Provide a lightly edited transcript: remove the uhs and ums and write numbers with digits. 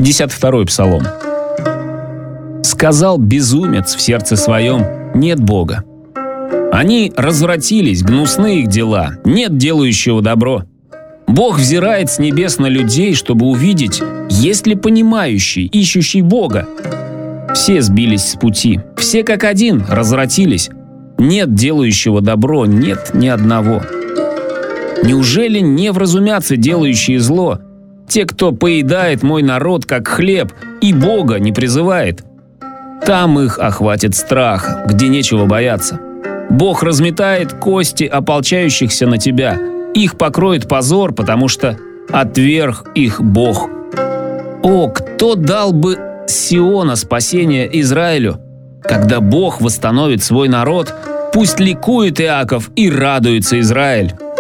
52-й Псалом. «Сказал безумец в сердце своем: нет Бога. Они развратились, гнусны их дела, нет делающего добро. Бог взирает с небес на людей, чтобы увидеть, есть ли понимающий, ищущий Бога. Все сбились с пути, все как один развратились. Нет делающего добро, нет ни одного. Неужели не вразумятся делающие зло, те, кто поедает мой народ как хлеб и Бога не призывает? Там их охватит страх, где нечего бояться. Бог разметает кости ополчающихся на тебя. Их покроет позор, потому что отверг их Бог. О, кто дал бы Сиона спасение Израилю? Когда Бог восстановит свой народ, пусть ликует Иаков и радуется Израиль.